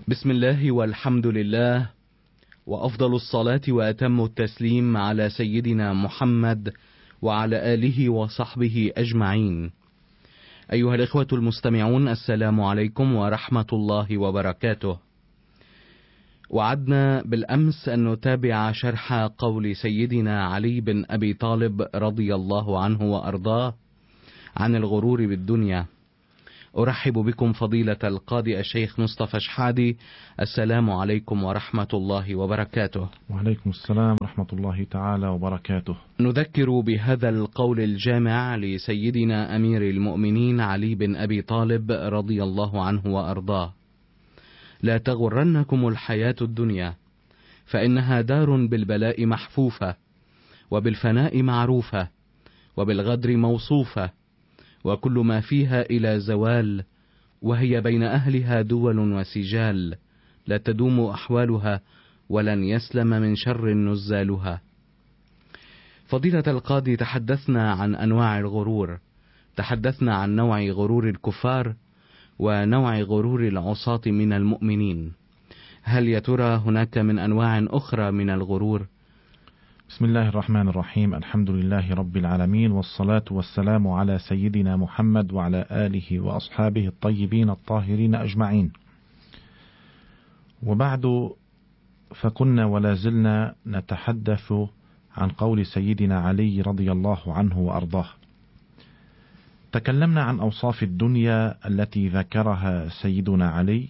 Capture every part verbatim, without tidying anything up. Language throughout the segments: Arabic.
بسم الله والحمد لله، وأفضل الصلاة وأتم التسليم على سيدنا محمد وعلى آله وصحبه أجمعين. أيها الإخوة المستمعون، السلام عليكم ورحمة الله وبركاته. وعدنا بالأمس أن نتابع شرح قول سيدنا علي بن أبي طالب رضي الله عنه وأرضاه عن الغرور بالدنيا. أرحب بكم فضيلة القاضي الشيخ مصطفى شحادي. السلام عليكم ورحمة الله وبركاته. وعليكم السلام ورحمة الله تعالى وبركاته. نذكر بهذا القول الجامع لسيدنا أمير المؤمنين علي بن أبي طالب رضي الله عنه وأرضاه: لا تغرنكم الحياة الدنيا، فإنها دار بالبلاء محفوفة، وبالفناء معروفة، وبالغدر موصوفة، وكل ما فيها إلى زوال، وهي بين أهلها دول وسجال، لا تدوم أحوالها، ولن يسلم من شر نزالها. فضيلة القاضي، تحدثنا عن أنواع الغرور، تحدثنا عن نوع غرور الكفار ونوع غرور العصاة من المؤمنين. هل يا ترى هناك من أنواع أخرى من الغرور؟ بسم الله الرحمن الرحيم. الحمد لله رب العالمين، والصلاة والسلام على سيدنا محمد وعلى آله وأصحابه الطيبين الطاهرين أجمعين. وبعد، فكنا ولا زلنا نتحدث عن قول سيدنا علي رضي الله عنه وأرضاه. تكلمنا عن أوصاف الدنيا التي ذكرها سيدنا علي،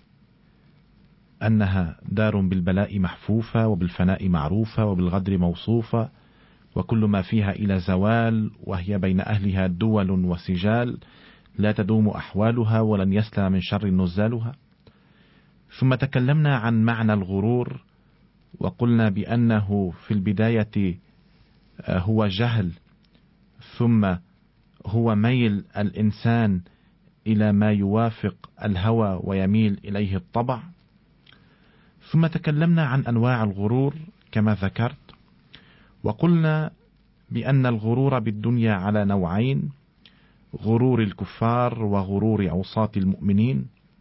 أنها دار بالبلاء محفوفة، وبالفناء معروفة، وبالغدر موصوفة، وكل ما فيها إلى زوال، وهي بين أهلها دول وسجال، لا تدوم أحوالها، ولن يسلم من شر نزالها. ثم تكلمنا عن معنى الغرور، وقلنا بأنه في البداية هو جهل، ثم هو ميل الإنسان إلى ما يوافق الهوى ويميل إليه الطبع. ثم تكلمنا عن أنواع الغرور كما ذكرت، وقلنا بأن الغرور بالدنيا على نوعين: غرور الكفار وغرور عصاة المؤمنين.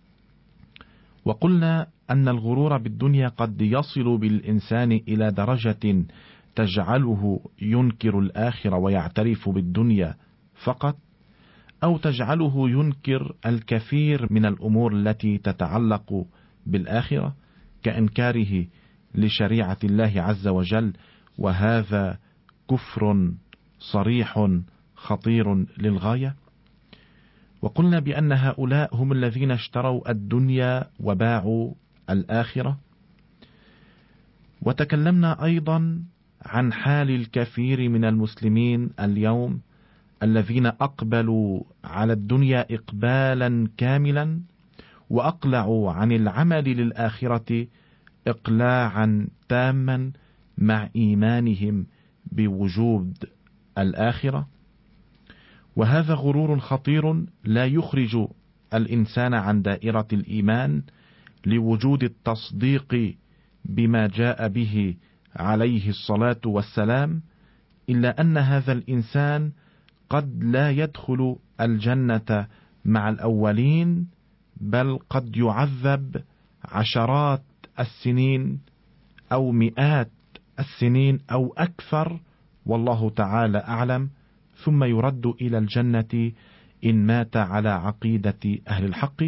وقلنا أن الغرور بالدنيا قد يصل بالإنسان إلى درجة تجعله ينكر الآخرة ويعترف بالدنيا فقط، أو تجعله ينكر الكثير من الأمور التي تتعلق بالآخرة، كإنكاره لشريعة الله عز وجل، وهذا كفر صريح خطير للغاية. وقلنا بأن هؤلاء هم الذين اشتروا الدنيا وباعوا الآخرة. وتكلمنا أيضا عن حال الكثير من المسلمين اليوم الذين أقبلوا على الدنيا إقبالا كاملا، وأقلعوا عن العمل للآخرة إقلاعا تاما، مع إيمانهم بوجود الآخرة. وهذا غرور خطير لا يخرج الإنسان عن دائرة الإيمان، لوجود التصديق بما جاء به عليه الصلاة والسلام، إلا أن هذا الإنسان قد لا يدخل الجنة مع الأولين، بل قد يعذب عشرات السنين أو مئات السنين أو أكثر، والله تعالى أعلم، ثم يرد إلى الجنة إن مات على عقيدة أهل الحق.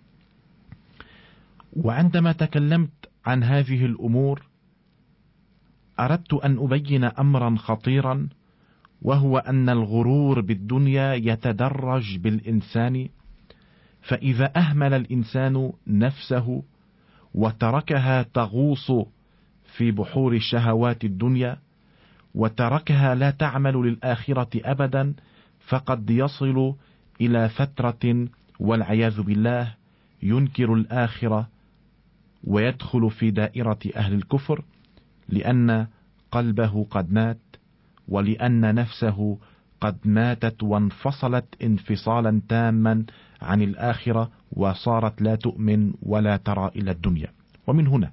وعندما تكلمت عن هذه الأمور أردت أن أبين أمرا خطيرا، وهو أن الغرور بالدنيا يتدرج بالإنسان، فإذا أهمل الإنسان نفسه وتركها تغوص في بحور شهوات الدنيا، وتركها لا تعمل للآخرة أبدا، فقد يصل إلى فترة والعياذ بالله ينكر الآخرة ويدخل في دائرة أهل الكفر، لأن قلبه قد مات، ولأن نفسه قد ماتت وانفصلت انفصالا تاما عن الآخرة، وصارت لا تؤمن ولا ترى إلى الدنيا. ومن هنا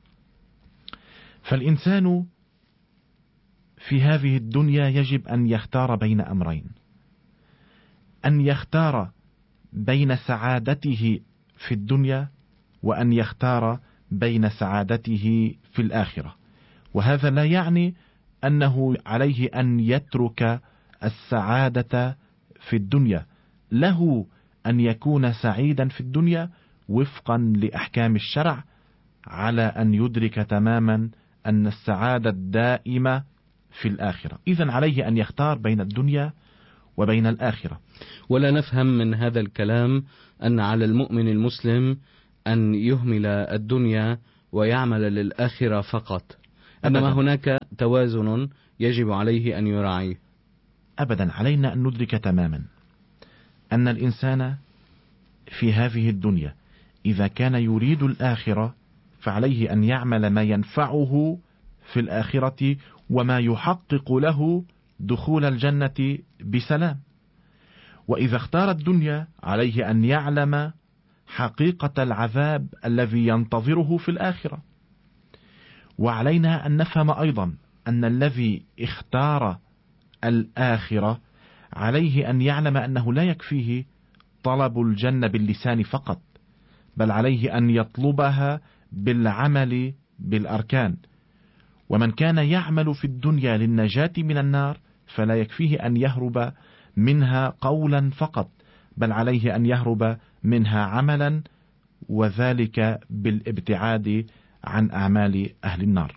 فالإنسان في هذه الدنيا يجب أن يختار بين أمرين: أن يختار بين سعادته في الدنيا وأن يختار بين سعادته في الآخرة. وهذا لا يعني أنه عليه أن يترك السعادة في الدنيا، له أن يكون سعيدا في الدنيا وفقا لأحكام الشرع، على أن يدرك تماما أن السعادة الدائمة في الآخرة. إذن عليه أن يختار بين الدنيا وبين الآخرة. ولا نفهم من هذا الكلام أن على المؤمن المسلم أن يهمل الدنيا ويعمل للآخرة فقط، إنما هناك توازن يجب عليه أن يراعيه. أبدا، علينا أن ندرك تماما أن الإنسان في هذه الدنيا إذا كان يريد الآخرة فعليه أن يعمل ما ينفعه في الآخرة وما يحقق له دخول الجنة بسلام. وإذا اختار الدنيا عليه أن يعلم حقيقة العذاب الذي ينتظره في الآخرة. وعلينا أن نفهم أيضا أن الذي اختار الآخرة عليه أن يعلم أنه لا يكفيه طلب الجنة باللسان فقط، بل عليه أن يطلبها بالعمل بالأركان. ومن كان يعمل في الدنيا للنجاة من النار فلا يكفيه أن يهرب منها قولا فقط، بل عليه أن يهرب منها عملا، وذلك بالابتعاد عن أعمال أهل النار.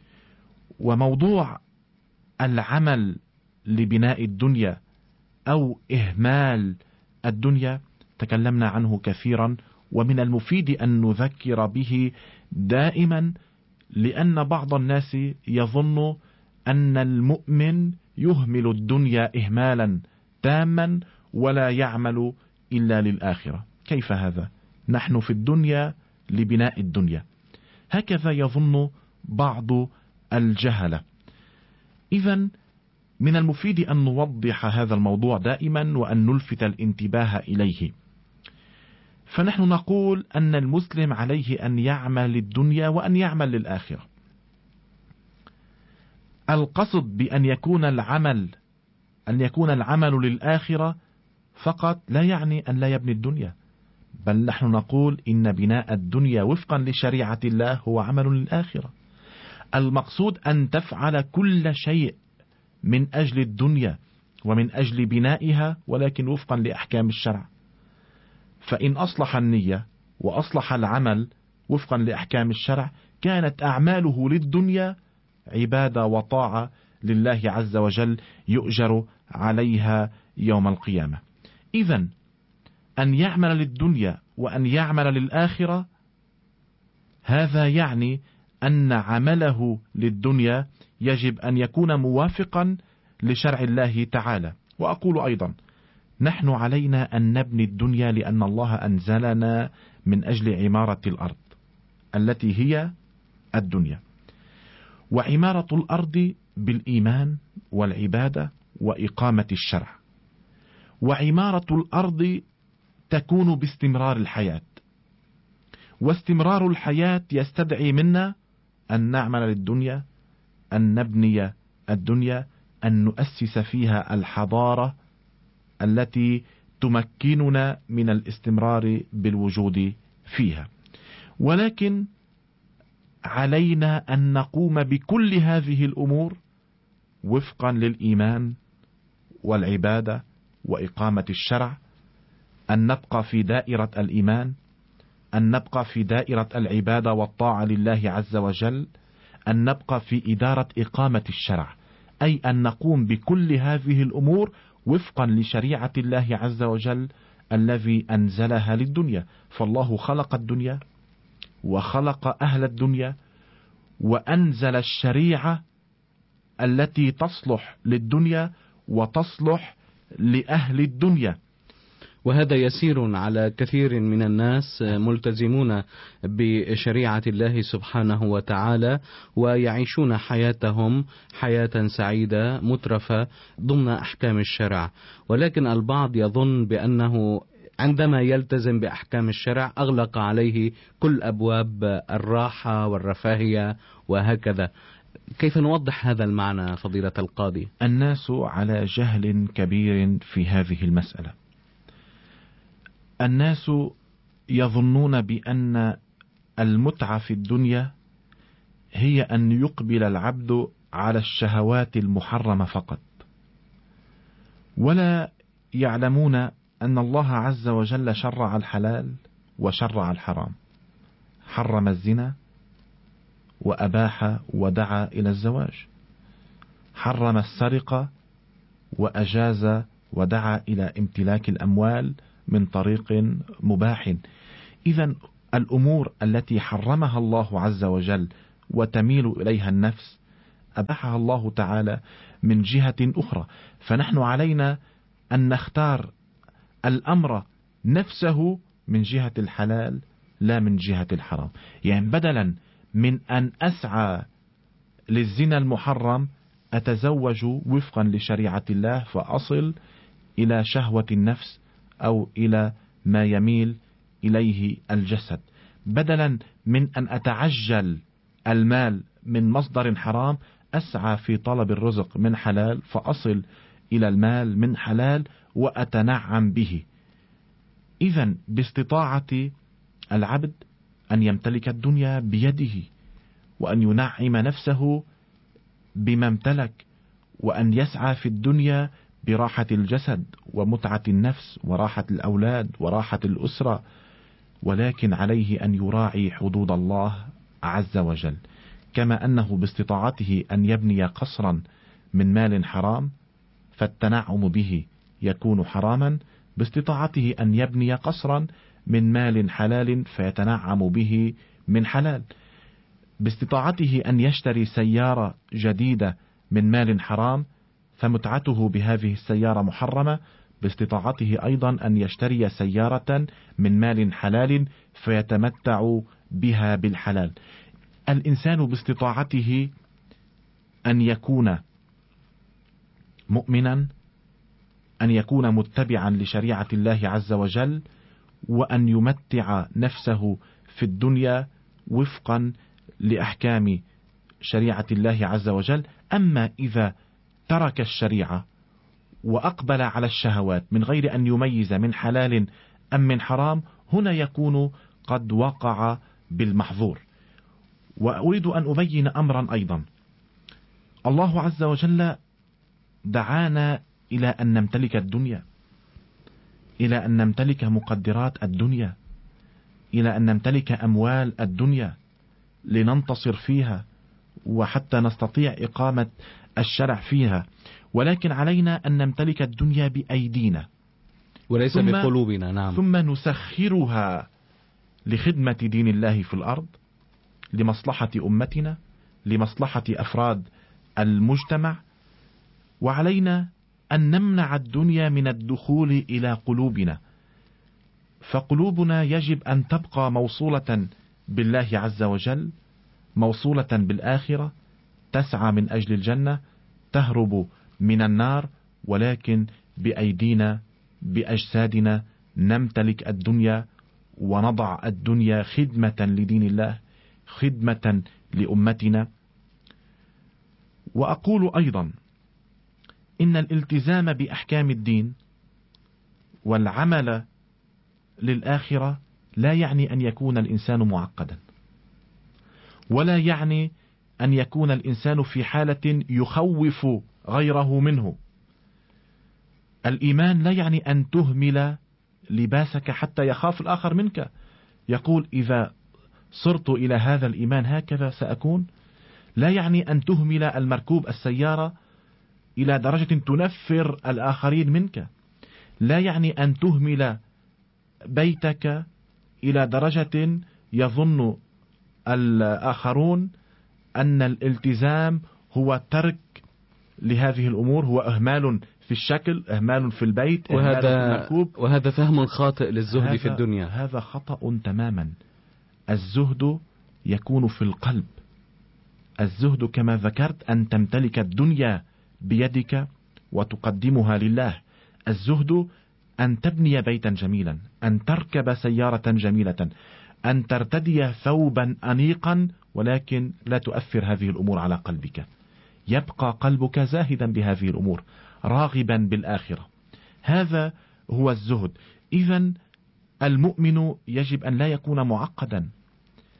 وموضوع العمل لبناء الدنيا أو إهمال الدنيا تكلمنا عنه كثيرا، ومن المفيد أن نذكر به دائما، لأن بعض الناس يظن أن المؤمن يهمل الدنيا إهمالا تاما ولا يعمل إلا للآخرة. كيف هذا؟ نحن في الدنيا لبناء الدنيا، هكذا يظن بعض الجهلة. إذن من المفيد أن نوضح هذا الموضوع دائما وأن نلفت الانتباه إليه. فنحن نقول أن المسلم عليه أن يعمل للدنيا وأن يعمل للآخرة. القصد بأن يكون العمل أن يكون العمل للآخرة فقط لا يعني أن لا يبني الدنيا، بل نحن نقول إن بناء الدنيا وفقا لشريعة الله هو عمل للآخرة. المقصود أن تفعل كل شيء من أجل الدنيا ومن أجل بنائها، ولكن وفقا لأحكام الشرع. فإن أصلح النية وأصلح العمل وفقا لأحكام الشرع كانت أعماله للدنيا عبادة وطاعة لله عز وجل يؤجر عليها يوم القيامة. إذن أن يعمل للدنيا وأن يعمل للآخرة هذا يعني أن عمله للدنيا يجب أن يكون موافقا لشرع الله تعالى. وأقول أيضا نحن علينا أن نبني الدنيا لأن الله أنزلنا من أجل عمارة الأرض التي هي الدنيا، وعمارة الأرض بالإيمان والعبادة وإقامة الشرع. وعمارة الأرض تكون باستمرار الحياة، واستمرار الحياة يستدعي منا أن نعمل للدنيا، أن نبني الدنيا، أن نؤسس فيها الحضارة التي تمكننا من الاستمرار بالوجود فيها. ولكن علينا أن نقوم بكل هذه الأمور وفقا للإيمان والعبادة وإقامة الشرع، أن نبقى في دائرة الإيمان، أن نبقى في دائرة العبادة والطاعة لله عز وجل، أن نبقى في إدارة إقامة الشرع، أي أن نقوم بكل هذه الأمور وفقا لشريعة الله عز وجل الذي أنزلها للدنيا. فالله خلق الدنيا وخلق أهل الدنيا وأنزل الشريعة التي تصلح للدنيا وتصلح لأهل الدنيا. وهذا يسير على كثير من الناس ملتزمون بشريعة الله سبحانه وتعالى ويعيشون حياتهم حياة سعيدة مترفة ضمن أحكام الشرع. ولكن البعض يظن بأنه عندما يلتزم بأحكام الشرع أغلق عليه كل أبواب الراحة والرفاهية وهكذا. كيف نوضح هذا المعنى فضيلة القاضي؟ الناس على جهل كبير في هذه المسألة. الناس يظنون بأن المتعة في الدنيا هي أن يقبل العبد على الشهوات المحرمة فقط، ولا يعلمون أن الله عز وجل شرع الحلال وشرع الحرام، حرم الزنا وأباح ودعا إلى الزواج، حرم السرقة وأجاز ودعا إلى امتلاك الأموال من طريق مباح. إذن الأمور التي حرمها الله عز وجل وتميل إليها النفس أباحها الله تعالى من جهة أخرى، فنحن علينا أن نختار الأمر نفسه من جهة الحلال لا من جهة الحرام. يعني بدلا من أن أسعى للزنا المحرم أتزوج وفقا لشريعة الله فأصل إلى شهوة النفس أو إلى ما يميل إليه الجسد، بدلا من أن أتعجل المال من مصدر حرام أسعى في طلب الرزق من حلال فأصل إلى المال من حلال وأتنعم به. إذن باستطاعة العبد أن يمتلك الدنيا بيده وأن ينعم نفسه بما امتلك، وأن يسعى في الدنيا براحة الجسد ومتعة النفس وراحة الأولاد وراحة الأسرة، ولكن عليه أن يراعي حدود الله عز وجل. كما أنه باستطاعته أن يبني قصرا من مال حرام فالتنعم به يكون حراما، باستطاعته أن يبني قصرا من مال حلال فيتنعم به من حلال، باستطاعته أن يشتري سيارة جديدة من مال حرام فمتعته بهذه السيارة محرمة، باستطاعته أيضا أن يشتري سيارة من مال حلال فيتمتع بها بالحلال. الإنسان باستطاعته أن يكون مؤمنا، أن يكون متبعا لشريعة الله عز وجل، وأن يمتع نفسه في الدنيا وفقا لأحكام شريعة الله عز وجل. أما إذا ترك الشريعة وأقبل على الشهوات من غير أن يميز من حلال أم من حرام، هنا يكون قد وقع بالمحظور. وأريد أن أبين أمرا أيضا. الله عز وجل دعانا إلى أن نمتلك الدنيا، إلى أن نمتلك مقدرات الدنيا، إلى أن نمتلك أموال الدنيا لننتصر فيها وحتى نستطيع إقامة الشرع فيها، ولكن علينا أن نمتلك الدنيا بأيدينا وليس ثم بقلوبنا. نعم. ثم نسخرها لخدمة دين الله في الأرض، لمصلحة أمتنا، لمصلحة أفراد المجتمع. وعلينا أن نمنع الدنيا من الدخول إلى قلوبنا، فقلوبنا يجب أن تبقى موصولة بالله عز وجل، موصولة بالآخرة، تسعى من أجل الجنة، تهرب من النار، ولكن بأيدينا بأجسادنا نمتلك الدنيا ونضع الدنيا خدمة لدين الله، خدمة لأمتنا. وأقول أيضا إن الالتزام بأحكام الدين والعمل للآخرة لا يعني أن يكون الإنسان معقدا، ولا يعني أن يكون الإنسان في حالة يخوف غيره منه. الإيمان لا يعني أن تهمل لباسك حتى يخاف الآخر منك، يقول إذا صرت إلى هذا الإيمان هكذا سأكون. لا يعني أن تهمل المركوب السيارة إلى درجة تنفر الآخرين منك، لا يعني أن تهمل بيتك إلى درجة يظن الآخرون أن الالتزام هو ترك لهذه الأمور، هو إهمال في الشكل، إهمال في البيت، إهمال وهذا في المركوب. وهذا فهم خاطئ للزهد في الدنيا. هذا خطأ تماما. الزهد يكون في القلب. الزهد كما ذكرت أن تمتلك الدنيا بيدك وتقدمها لله. الزهد أن تبني بيتا جميلا، أن تركب سيارة جميلة، أن ترتدي ثوبا أنيقا، ولكن لا تؤثر هذه الأمور على قلبك. يبقى قلبك زاهدا بهذه الأمور، راغبا بالآخرة. هذا هو الزهد. إذن المؤمن يجب أن لا يكون معقدا.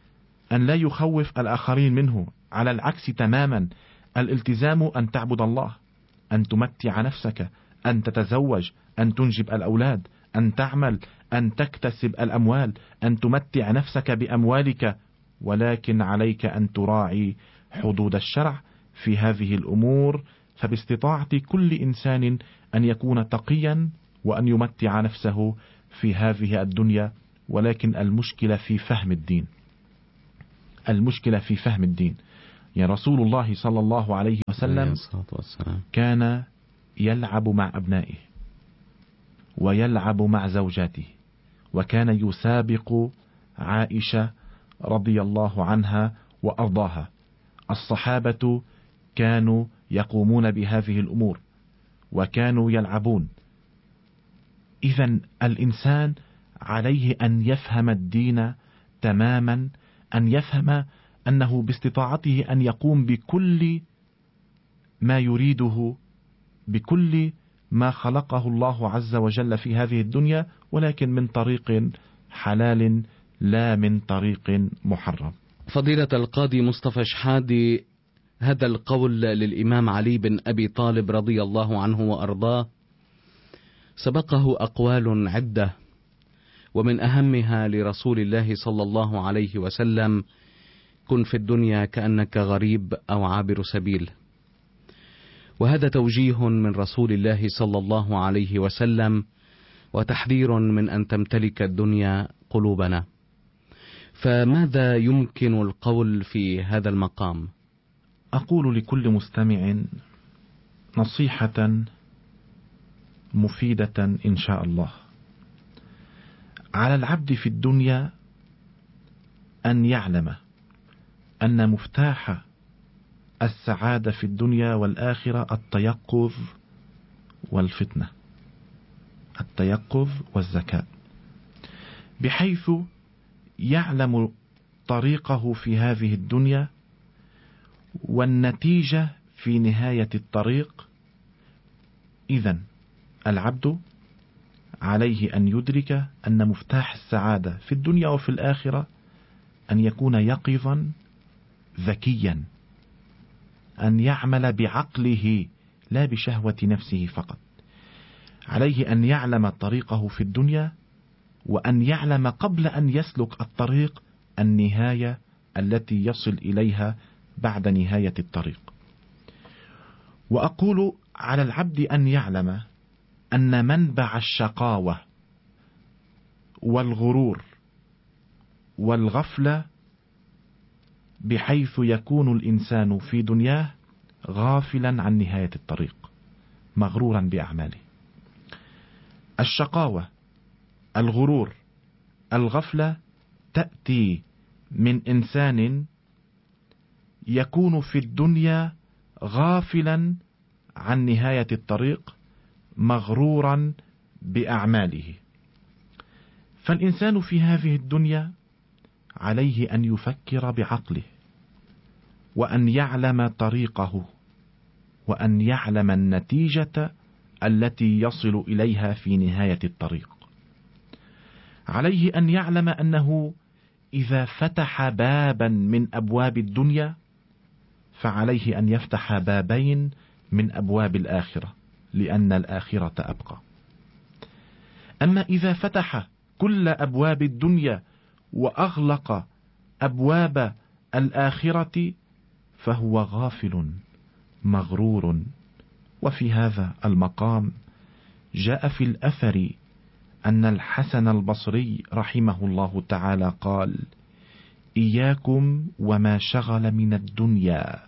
أن لا يخوف الآخرين منه، على العكس تماما. الالتزام أن تعبد الله، أن تمتع نفسك، أن تتزوج، أن تنجب الأولاد، أن تعمل، أن تكتسب الأموال، أن تمتع نفسك بأموالك، ولكن عليك أن تراعي حدود الشرع في هذه الأمور. فباستطاعة كل إنسان أن يكون تقيا وأن يمتع نفسه في هذه الدنيا، ولكن المشكلة في فهم الدين. المشكلة في فهم الدين. يا رسول الله صلى الله عليه وسلم كان يلعب مع أبنائه ويلعب مع زوجاته، وكان يسابق عائشة رضي الله عنها وأرضاها. الصحابة كانوا يقومون بهذه الأمور وكانوا يلعبون. إذن الإنسان عليه أن يفهم الدين تماما، أن يفهم أنه باستطاعته أن يقوم بكل ما يريده، بكل ما خلقه الله عز وجل في هذه الدنيا، ولكن من طريق حلال لا من طريق محرم. فضيلة القاضي مصطفى شحادي، هذا القول للإمام علي بن أبي طالب رضي الله عنه وأرضاه سبقه أقوال عدة، ومن أهمها لرسول الله صلى الله عليه وسلم: كن في الدنيا كأنك غريب أو عابر سبيل. وهذا توجيه من رسول الله صلى الله عليه وسلم وتحذير من أن تمتلك الدنيا قلوبنا. فماذا يمكن القول في هذا المقام؟ أقول لكل مستمع نصيحة مفيدة إن شاء الله. على العبد في الدنيا أن يعلم أن مفتاح السعادة في الدنيا والآخرة التيقظ والفتنة، التيقظ والذكاء، بحيث يعلم طريقه في هذه الدنيا والنتيجة في نهاية الطريق. إذن العبد عليه أن يدرك أن مفتاح السعادة في الدنيا وفي الآخرة أن يكون يقظا ذكيا، أن يعمل بعقله لا بشهوة نفسه فقط. عليه أن يعلم طريقه في الدنيا، وأن يعلم قبل أن يسلك الطريق النهاية التي يصل إليها بعد نهاية الطريق. وأقول على العبد أن يعلم أن منبع الشقاوة والغرور والغفلة بحيث يكون الإنسان في دنياه غافلا عن نهاية الطريق، مغرورا بأعماله. الشقاوة، الغرور، الغفلة تأتي من إنسان يكون في الدنيا غافلا عن نهاية الطريق، مغرورا بأعماله. فالإنسان في هذه الدنيا عليه أن يفكر بعقله، وأن يعلم طريقه، وأن يعلم النتيجة التي يصل إليها في نهاية الطريق. عليه أن يعلم أنه إذا فتح بابا من أبواب الدنيا فعليه أن يفتح بابين من أبواب الآخرة، لأن الآخرة أبقى. أما إذا فتح كل أبواب الدنيا وأغلق أبواب الآخرة فهو غافل مغرور. وفي هذا المقام جاء في الأثر أن الحسن البصري رحمه الله تعالى قال: إياكم وما شغل من الدنيا،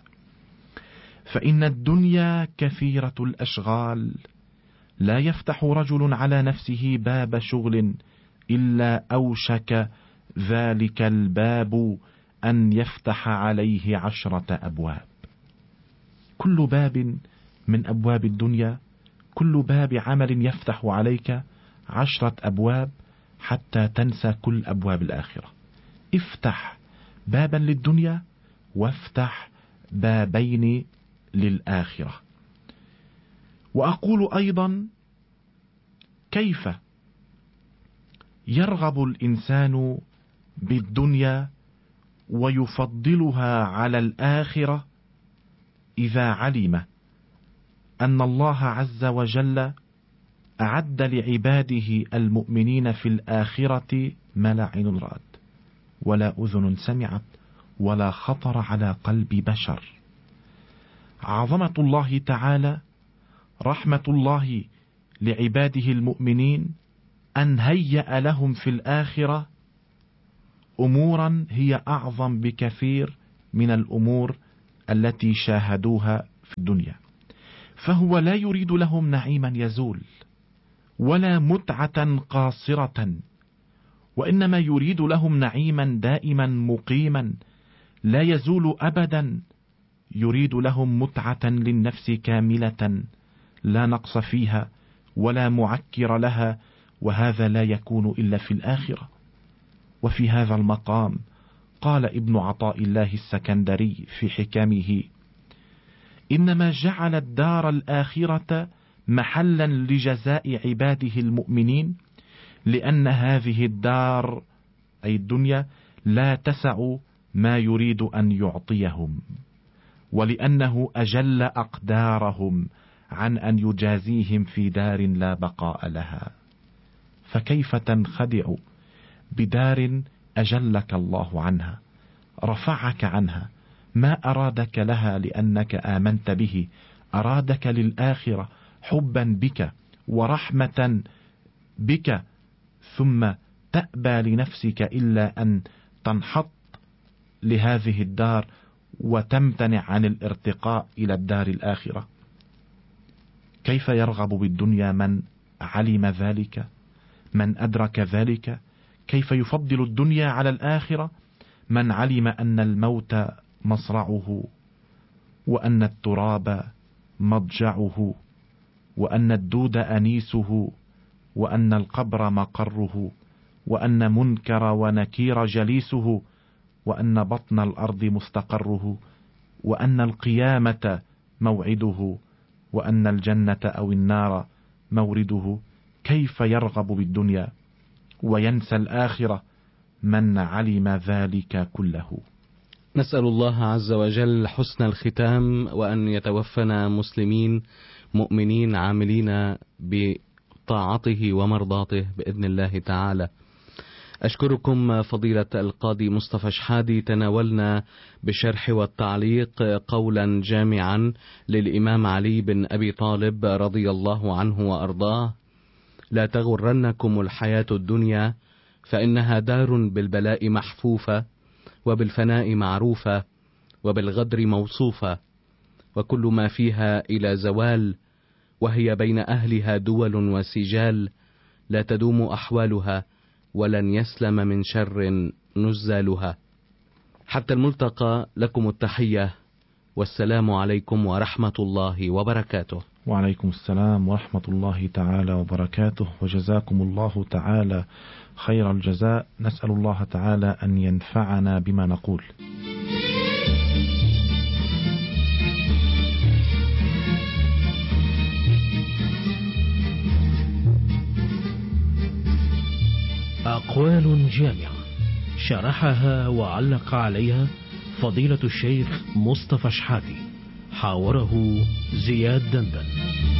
فإن الدنيا كثيرة الأشغال، لا يفتح رجل على نفسه باب شغل إلا أوشك ذلك الباب أن يفتح عليه عشرة أبواب. كل باب من أبواب الدنيا، كل باب عمل يفتح عليك عشرة أبواب حتى تنسى كل أبواب الآخرة. افتح بابا للدنيا وافتح بابين للآخرة. وأقول أيضا: كيف يرغب الإنسان بالدنيا ويفضلها على الآخرة إذا علم أن الله عز وجل أعد لعباده المؤمنين في الآخرة ما لا عين رأت ولا أذن سمعت ولا خطر على قلب بشر. عظمة الله تعالى، رحمة الله لعباده المؤمنين، أن هيأ لهم في الآخرة أمورا هي أعظم بكثير من الأمور التي شاهدوها في الدنيا. فهو لا يريد لهم نعيما يزول ولا متعة قاصرة، وإنما يريد لهم نعيما دائما مقيما لا يزول أبدا. يريد لهم متعة للنفس كاملة لا نقص فيها ولا معكر لها، وهذا لا يكون إلا في الآخرة. وفي هذا المقام قال ابن عطاء الله السكندري في حكمه: إنما جعل الدار الآخرة محلا لجزاء عباده المؤمنين لأن هذه الدار أي الدنيا لا تسع ما يريد أن يعطيهم، ولأنه أجل أقدارهم عن أن يجازيهم في دار لا بقاء لها. فكيف تنخدع بدار أجلك الله عنها، رفعك عنها، ما أرادك لها لأنك آمنت به، أرادك للآخرة حبا بك ورحمة بك، ثم تأبى لنفسك إلا أن تنحط لهذه الدار وتمتنع عن الارتقاء إلى الدار الآخرة. كيف يرغب بالدنيا من علم ذلك، من أدرك ذلك؟ كيف يفضل الدنيا على الآخرة من علم أن الموت مصرعه، وأن التراب مضجعه، وأن الدود أنيسه، وأن القبر مقره، وأن منكر ونكير جليسه، وأن بطن الأرض مستقره، وأن القيامة موعده، وأن الجنة أو النار مورده؟ كيف يرغب بالدنيا وينسى الآخرة من علم ذلك كله؟ نسأل الله عز وجل حسن الختام، وأن يتوفنا مسلمين مؤمنين عاملين بطاعته ومرضاته بإذن الله تعالى. أشكركم فضيلة القاضي مصطفى شحادي. تناولنا بالشرح والتعليق قولا جامعا للإمام علي بن أبي طالب رضي الله عنه وأرضاه: لا تغرنكم الحياة الدنيا فإنها دار بالبلاء محفوفة، وبالفناء معروفة، وبالغدر موصوفة، وكل ما فيها إلى زوال، وهي بين أهلها دول وسجال، لا تدوم أحوالها ولن يسلم من شر نزالها. حتى الملتقى، لكم التحية، والسلام عليكم ورحمة الله وبركاته. وعليكم السلام ورحمة الله تعالى وبركاته، وجزاكم الله تعالى خير الجزاء. نسأل الله تعالى أن ينفعنا بما نقول. أقوال جامعة شرحها وعلق عليها فضيلة الشيخ مصطفى شحادي، حاوره زياد دندن.